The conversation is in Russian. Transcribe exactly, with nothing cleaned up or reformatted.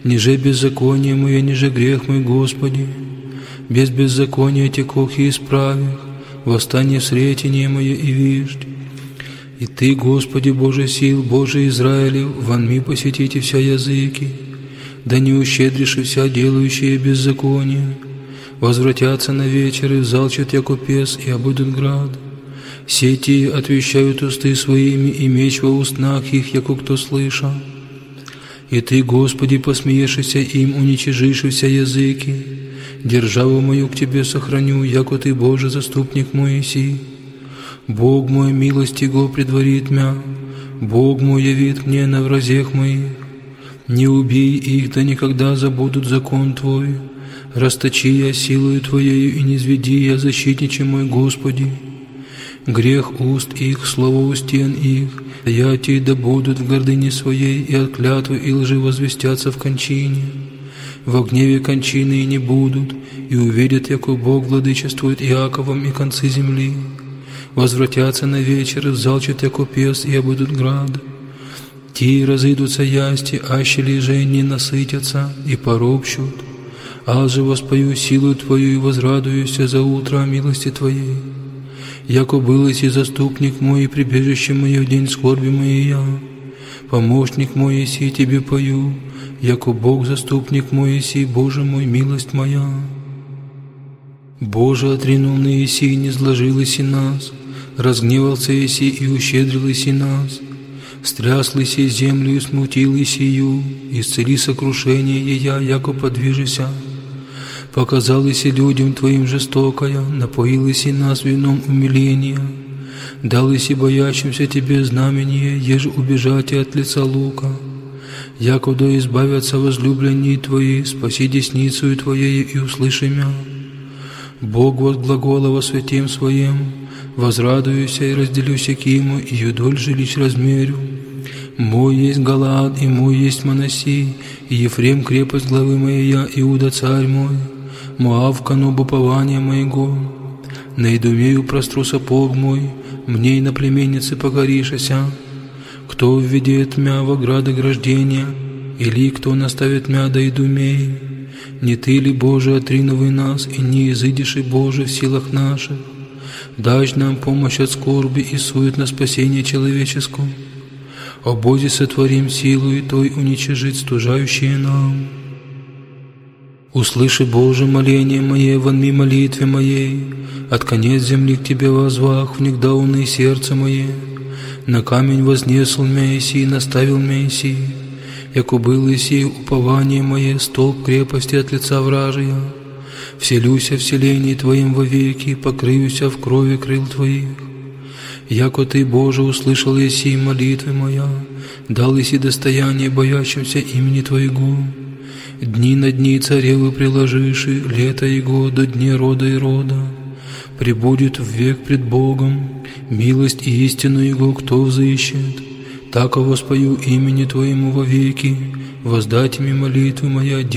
Ниже беззаконие мое, ниже грех мой, Господи, без беззакония текох и исправих, восстание сретение мое и виждь. И Ты, Господи, Боже сил, Боже Израилев, вонми посетите вся языки, да не ущедришь и вся делающие беззаконие, возвратятся на вечер и взалчат яко пес, и обыдут град. Сети отвещают усты своими, и меч во устнах их, яко кто слыша. И Ты, Господи, посмеешься им, уничижишь вся языки. Державу мою к Тебе сохраню, яко Ты, Боже, заступник мой иси. Бог мой, милость Его предварит мя, Бог мой явит мне на вразех моих. Не убей их, да никогда забудут закон Твой. Расточи я силою Твоею, и не низведи я, защитниче мой, Господи. Грех уст их, слово у стен их, ятии да будут в гордыне своей, и от клятвы и лжи возвестятся в кончине. Во гневе кончины и не будут, и увидят, яко Бог владычествует Иаковом и концы земли. Возвратятся на вечер, и взалчат яко пес, и обыдут град. Те разыдутся ясти, аще лежей не насытятся, и поробщут. Аз же воспою силу Твою и возрадуюся за утро о милости Твоей. Яко был и заступник мой, и прибежище мое в день скорби моей я. Помощник мой еси, Тебе пою, яко Бог заступник мой еси, Боже мой, милость моя. Боже, отринул на еси, не сложил еси нас, разгневался еси и ущедрил еси нас. Стряс еси землю и смутил есию, исцели сокрушение ея, яко подвижися. Показал еси людям Твоим жестокая, напоил еси нас вином умиления. Дал еси боящимся Тебе знамение, еже убежать от лица лука. Яко да избавятся возлюбленные Твои, спаси десницею Твоею и услыши мя. Бог возглагола во святем Своем, возрадуюся и разделюся к Ему, и юдоль жилищ размерю. Мой есть Галаад, и мой есть Манаси, и Ефрем крепость главы моей я, Иуда царь мой. Моав кану упования моего, на Идумею простру сапог мой, мне и на племеннице покоришася. Кто введет мя в ограды граждения, или кто наставит мя до Идумеи? Не Ты ли, Боже, отриновый нас, и не изыдешь и Боже в силах наших? Дашь нам помощь от скорби и сует на спасение человеческое. О Боге сотворим силу и Той уничижить стужающие нам. Услыши, Боже, моление мое, вонми молитве моей, от конец земли к Тебе возвах, внегда уны сердце мое. На камень вознесл мя еси и наставил мя еси, яко был еси упование мое, столб крепости от лица вражия. Вселюся в селении Твоим вовеки, покрыюся в крови крыл Твоих. Яко Ты, Боже, услышал еси молитвы моя, дал еси достояние боящимся имени Твоего. Дни на дни царевы приложиши, лето Его до дней рода и рода. Пребудет век пред Богом, милость и истину Его кто взыщет. Так воспою имени Твоему вовеки, воздать ими молитвы моя.